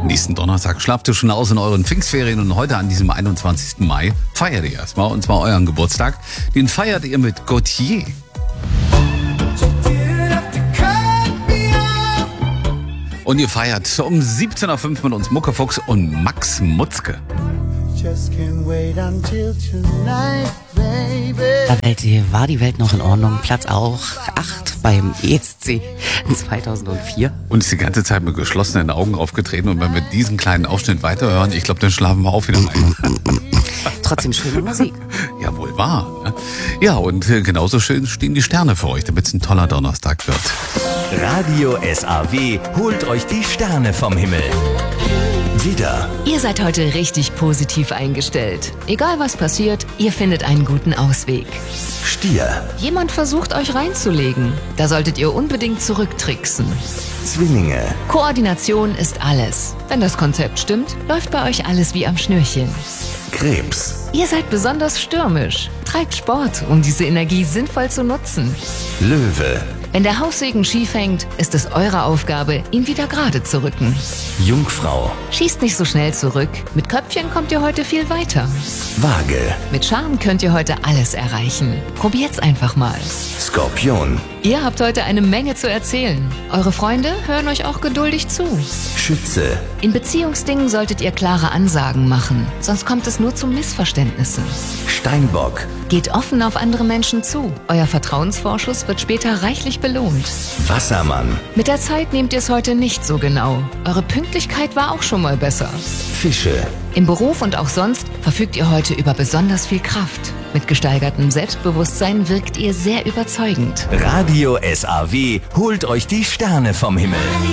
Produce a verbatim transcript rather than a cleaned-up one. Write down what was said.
Nächsten Donnerstag schlaft ihr schon aus in euren Pfingstferien und heute an diesem einundzwanzigsten Mai feiert ihr erstmal, und zwar euren Geburtstag. Den feiert ihr mit Gautier. Und ihr feiert um siebzehn Uhr fünf mit uns Muckefuchs und Max Mutzke. Da Welt, war die Welt noch in Ordnung. Platz auch acht beim E S C zweitausendvier. Und ist die ganze Zeit mit geschlossenen Augen aufgetreten. Und wenn wir diesen kleinen Ausschnitt weiterhören, ich glaube, dann schlafen wir auch wieder ein. Trotzdem schöne Musik. Ja, wohl wahr. Ne? Ja, und genauso schön stehen die Sterne für euch, damit es ein toller Donnerstag wird. Radio S A W holt euch die Sterne vom Himmel. Wieder. Ihr seid heute richtig positiv eingestellt. Egal was passiert, ihr findet einen guten Ausweg. Stier. Jemand versucht euch reinzulegen. Da solltet ihr unbedingt zurücktricksen. Zwillinge. Koordination ist alles. Wenn das Konzept stimmt, läuft bei euch alles wie am Schnürchen. Krebs. Ihr seid besonders stürmisch. Treibt Sport, um diese Energie sinnvoll zu nutzen. Löwe. Wenn der Haussegen schief hängt, ist es eure Aufgabe, ihn wieder gerade zu rücken. Jungfrau. Schießt nicht so schnell zurück. Mit Köpfchen kommt ihr heute viel weiter. Waage. Mit Charme könnt ihr heute alles erreichen. Probiert's einfach mal. Skorpion. Ihr habt heute eine Menge zu erzählen. Eure Freunde hören euch auch geduldig zu. Schütze. In Beziehungsdingen solltet ihr klare Ansagen machen, sonst kommt es nur zu Missverständnissen. Steinbock. Geht offen auf andere Menschen zu. Euer Vertrauensvorschuss wird später reichlich belohnt. Wassermann. Mit der Zeit nehmt ihr es heute nicht so genau. Eure Pünktlichkeit war auch schon mal besser. Fische. Im Beruf und auch sonst verfügt ihr heute über besonders viel Kraft. Mit gesteigertem Selbstbewusstsein wirkt ihr sehr überzeugend. Radio S A W holt euch die Sterne vom Himmel.